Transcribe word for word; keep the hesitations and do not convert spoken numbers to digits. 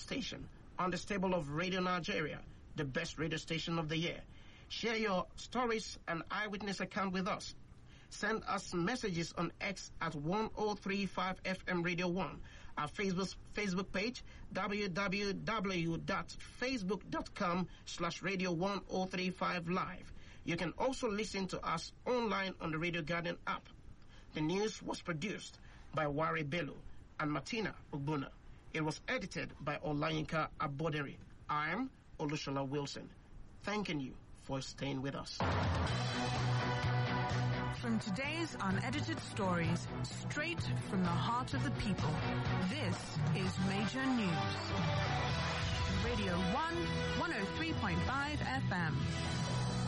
station on the stable of Radio Nigeria, the best radio station of the year. Share your stories and eyewitness account with us. Send us messages on X at one oh three five F M Radio one. Our Facebook Facebook page, w w w dot facebook dot com slash radio one oh three five live. You can also listen to us online on the Radio Garden app. The news was produced by Wari Bello and Martina Ogbuna. It was edited by Olayinka Aboderi. I am Olushola Wilson. Thanking you for staying with us. From today's unedited stories, straight from the heart of the people, this is Major News. Radio one, one oh three point five F M.